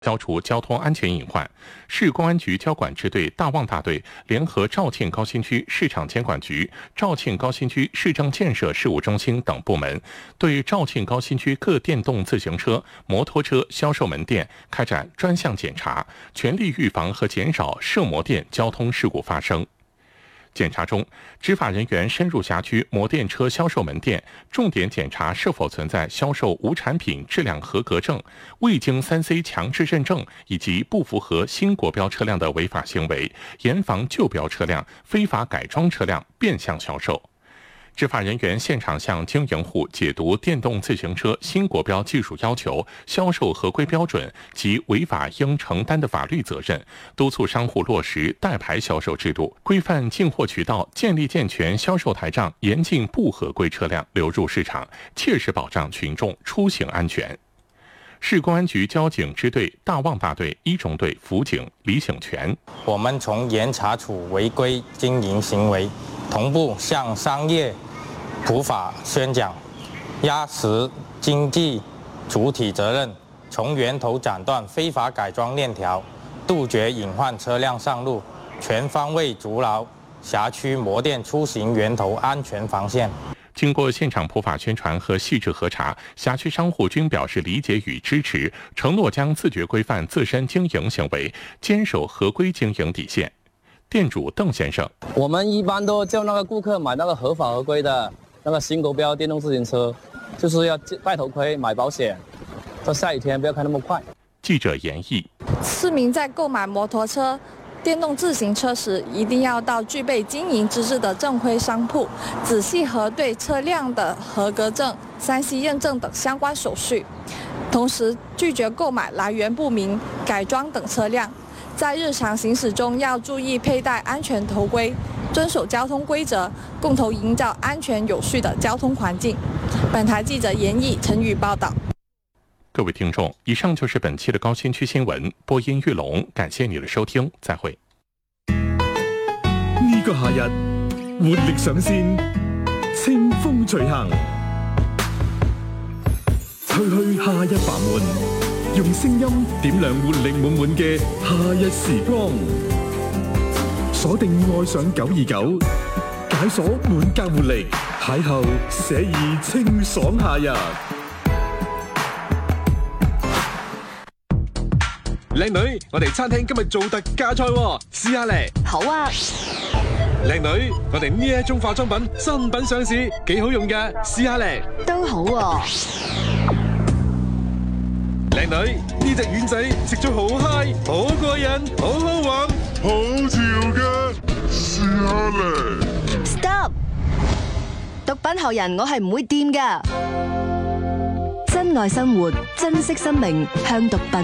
消除交通安全隐患。市公安局交管支队大旺大队联合肇庆高新区市场监管局、肇庆高新区市政建设事务中心等部门，对肇庆高新区各电动自行车、摩托车销售门店开展专项检查，全力预防和减少涉摩电交通事故发生。检查中，执法人员深入辖区摩电车销售门店，重点检查是否存在销售无产品质量合格证、未经3C 强制认证以及不符合新国标车辆的违法行为，严防旧标车辆、非法改装车辆变相销售。执法人员现场向经营户解读电动自行车新国标技术要求、销售合规标准及违法应承担的法律责任，督促商户落实代牌销售制度，规范进货渠道，建立健全销售台账，严禁不合规车辆流入市场，切实保障群众出行安全。市公安局交警支队大旺大队一中队辅警李醒全， 我们从严查处违规经营行为，同步向商业普法宣讲，压实经济主体责任，从源头斩断非法改装链条，杜绝隐患车辆上路，全方位筑牢辖区摩电出行源头安全防线。 经过现场普法宣传和细致核查，辖区商户均表示理解与支持，承诺将自觉规范自身经营行为，坚守合规经营底线。店主邓先生， 我们一般都叫那个顾客买那个合法合规的那个新国标电动自行车，就是要戴头盔、买保险，到下雨天不要开那么快。 记者研议， 市民在购买摩托车、电动自行车时，一定要到具备经营资质的正规商铺，仔细核对车辆的合格证、3C 认证等相关手续，同时拒绝购买来源不明、改装等车辆。在日常行驶中要注意佩戴安全头盔，遵守交通规则，共同营造安全有序的交通环境。本台记者严毅、陈宇报道。 各位听众，以上就是本期的高新区新闻，播音玉龙，感谢你的收听，再会。 呢個夏日活力上線，清風隨行，吹去夏日煩悶，用聲音點亮活力滿滿嘅夏日時光。鎖定愛上929，解鎖滿格活力，邂逅寫意清爽夏日。 靚女，我哋餐廳今日做特價菜喎，試下嚟。 好啊。 靚女，我哋呢一種化妝品新品上市，幾好用㗎，試下嚟。 都好喎。 靚女，呢隻丸仔食咗好嗨，好過癮，好好玩，好潮㗎，試下嚟。 Stop！ 毒品後人我係唔會掂㗎。珍愛生活，珍惜生命，向毒品